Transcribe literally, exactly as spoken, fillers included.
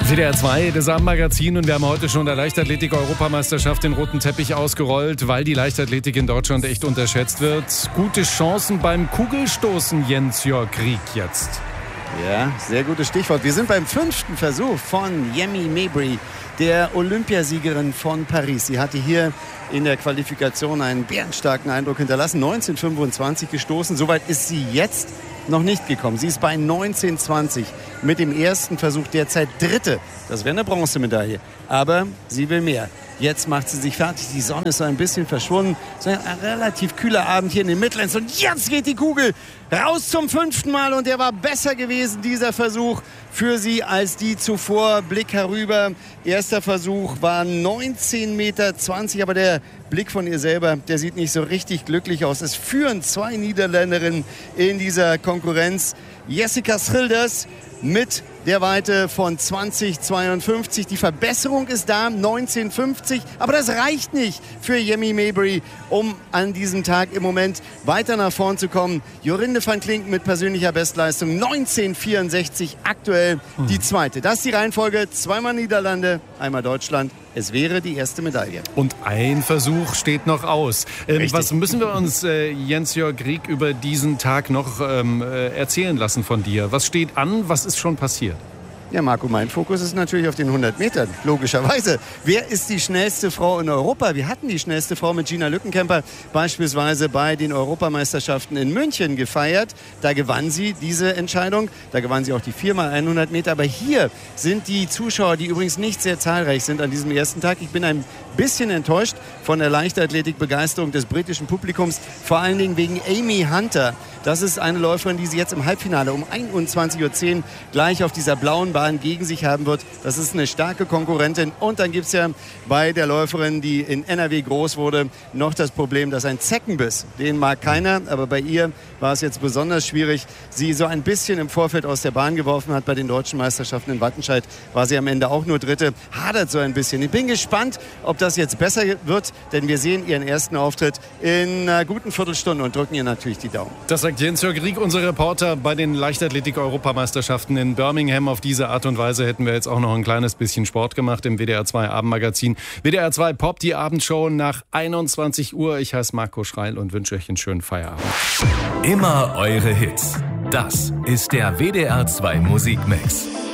W D R zwei, das Abendmagazin, und wir haben heute schon der Leichtathletik-Europameisterschaft den roten Teppich ausgerollt, weil die Leichtathletik in Deutschland echt unterschätzt wird. Gute Chancen beim Kugelstoßen, Jens-Jörg Rieck jetzt. Ja, sehr gutes Stichwort. Wir sind beim fünften Versuch von Yemi Mabry, der Olympiasiegerin von Paris. Sie hatte hier in der Qualifikation einen bärenstarken Eindruck hinterlassen. neunzehn fünfundzwanzig gestoßen. Soweit ist sie jetzt noch nicht gekommen. Sie ist bei neunzehn zwanzig mit dem ersten Versuch derzeit Dritte. Das wäre eine Bronzemedaille. Aber sie will mehr. Jetzt macht sie sich fertig. Die Sonne ist so ein bisschen verschwunden. So ein relativ kühler Abend hier in den Midlands. Und jetzt geht die Kugel raus zum fünften Mal. Und der war besser gewesen, dieser Versuch, für sie als die zuvor. Blick herüber. Erster Versuch war neunzehn Meter zwanzig. Aber der Blick von ihr selber, der sieht nicht so richtig glücklich aus. Es führen zwei Niederländerinnen in dieser Konkurrenz. Jessica Schilders mit der Weite von zwanzig zweiundfünfzig. Die Verbesserung ist da, neunzehn fünfzig. Aber das reicht nicht für Yemi Mabry, um an diesem Tag im Moment weiter nach vorn zu kommen. Jorinde van Klink mit persönlicher Bestleistung neunzehn vierundsechzig, aktuell die zweite. Das ist die Reihenfolge. Zweimal Niederlande, einmal Deutschland. Es wäre die erste Medaille. Und ein Versuch steht noch aus. Ähm, was müssen wir uns, äh, Jens-Jörg Rieck, über diesen Tag noch ähm, äh, erzählen lassen von dir? Was steht an? Was ist schon passiert? Ja, Marco, mein Fokus ist natürlich auf den hundert Metern, logischerweise. Wer ist die schnellste Frau in Europa? Wir hatten die schnellste Frau mit Gina Lückenkämper beispielsweise bei den Europameisterschaften in München gefeiert. Da gewann sie diese Entscheidung. Da gewann sie auch die vier mal hundert Meter. Aber hier sind die Zuschauer, die übrigens nicht sehr zahlreich sind an diesem ersten Tag. Ich bin ein bisschen enttäuscht von der Leichtathletik-Begeisterung des britischen Publikums. Vor allen Dingen wegen Amy Hunter. Das ist eine Läuferin, die sie jetzt im Halbfinale um einundzwanzig Uhr zehn gleich auf dieser blauen Bahn gegen sich haben wird. Das ist eine starke Konkurrentin. Und dann gibt es ja bei der Läuferin, die in N R W groß wurde, noch das Problem, dass ein Zeckenbiss, den mag keiner, aber bei ihr war es jetzt besonders schwierig. Sie so ein bisschen im Vorfeld aus der Bahn geworfen hat. Bei den deutschen Meisterschaften in Wattenscheid war sie am Ende auch nur Dritte. Hadert so ein bisschen. Ich bin gespannt, ob das jetzt besser wird, denn wir sehen ihren ersten Auftritt in einer guten Viertelstunde und drücken ihr natürlich die Daumen. Das sagt Jens-Jörg Rieck, unser Reporter bei den Leichtathletik-Europameisterschaften in Birmingham. Auf diese Art und Weise hätten wir jetzt auch noch ein kleines bisschen Sport gemacht im W D R zwei Abendmagazin. W D R zwei Pop, die Abendshow nach einundzwanzig Uhr. Ich heiße Marco Schreil und wünsche euch einen schönen Feierabend. Immer eure Hits. Das ist der W D R zwei Musikmix.